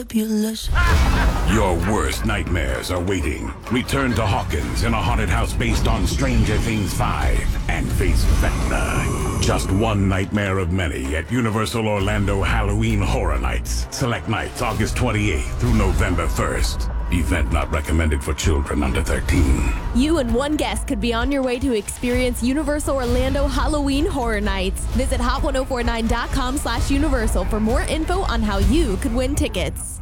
Fabulous. Your worst nightmares are waiting. Return to Hawkins in a haunted house based on Stranger Things 5 and face Vecna. Just one nightmare of many at Universal Orlando Halloween Horror Nights. Select nights August 28th through November 1st. Event not recommended for children under 13. You and one guest could be on your way to experience Universal Orlando Halloween Horror Nights. Visit hot1049.com/universal for more info on how you could win tickets.